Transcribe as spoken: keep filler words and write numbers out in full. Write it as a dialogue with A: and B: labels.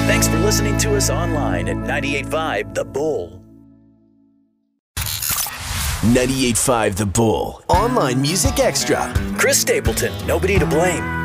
A: Thanks for listening to us online at ninety-eight point five The Bull.
B: ninety-eight point five The Bull. Online Music Extra.
A: Chris Stapleton, Nobody to Blame.